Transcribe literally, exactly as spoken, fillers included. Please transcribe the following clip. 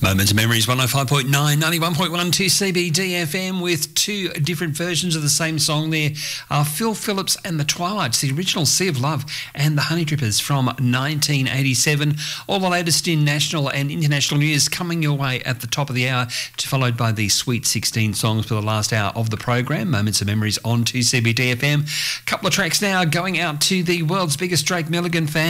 Moments of Memories, one oh five point nine, ninety-one point one two C B D F M with two different versions of the same song there. Uh, Phil Phillips and the Twilights, the original Sea of Love and the Honey Drippers from nineteen eighty-seven. All the latest in national and international news coming your way at the top of the hour, followed by the Sweet sixteen songs for the last hour of the program. Moments of Memories on two C B D F M. A couple of tracks now going out to the world's biggest Drake Milligan fan.